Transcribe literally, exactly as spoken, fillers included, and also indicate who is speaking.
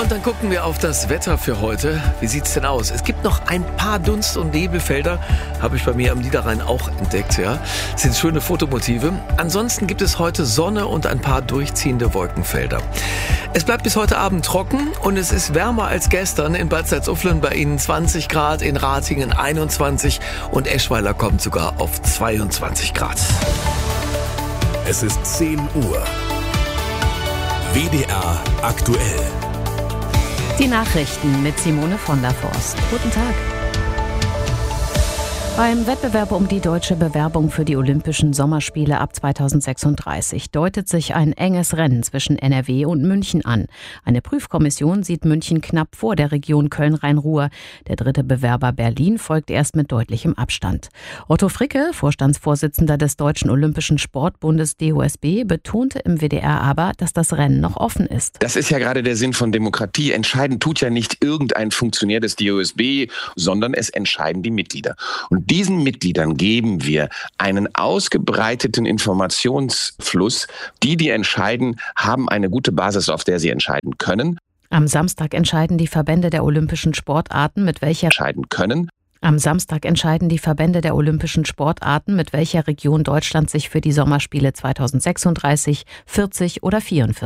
Speaker 1: Und dann gucken wir auf das Wetter für heute. Wie sieht's denn aus? Es gibt noch ein paar Dunst- und Nebelfelder, habe ich bei mir am Niederrhein auch entdeckt. Ja, das sind schöne Fotomotive. Ansonsten gibt es heute Sonne und ein paar durchziehende Wolkenfelder. Es bleibt bis heute Abend trocken und es ist wärmer als gestern. In Bad Salzuflen bei Ihnen zwanzig Grad, in Ratingen einundzwanzig und Eschweiler kommt sogar auf zweiundzwanzig Grad.
Speaker 2: Es ist zehn Uhr. W D R aktuell.
Speaker 3: Die Nachrichten mit Simone von der Forst. Guten Tag. Beim Wettbewerb um die deutsche Bewerbung für die Olympischen Sommerspiele ab zweitausendsechsunddreißig deutet sich ein enges Rennen zwischen N R W und München an. Eine Prüfkommission sieht München knapp vor der Region Köln-Rhein-Ruhr. Der dritte Bewerber Berlin folgt erst mit deutlichem Abstand. Otto Fricke, Vorstandsvorsitzender des Deutschen Olympischen Sportbundes D O S B, betonte im W D R aber, dass das Rennen noch offen ist.
Speaker 4: Das ist ja gerade der Sinn von Demokratie. Entscheiden tut ja nicht irgendein Funktionär des D O S B, sondern es entscheiden die Mitglieder. Und diesen Mitgliedern geben wir einen ausgebreiteten Informationsfluss. Die, die entscheiden, haben eine gute Basis, auf der sie entscheiden können.
Speaker 3: Am Samstag entscheiden die Verbände der olympischen Sportarten, mit welcher
Speaker 4: entscheiden können.
Speaker 3: Am Samstag entscheiden die Verbände der olympischen Sportarten, mit welcher Region Deutschland sich für die Sommerspiele zweitausendsechsunddreißig, vierzig oder vierundvierzig